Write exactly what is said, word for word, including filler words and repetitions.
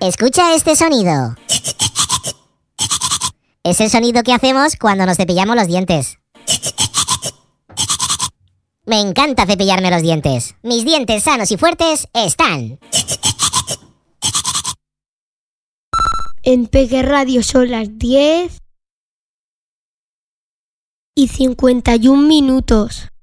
Escucha este sonido. Es el sonido que hacemos cuando nos cepillamos los dientes. Me encanta cepillarme los dientes. Mis dientes sanos y fuertes están. En Peque Radio son las diez y cincuenta y un minutos.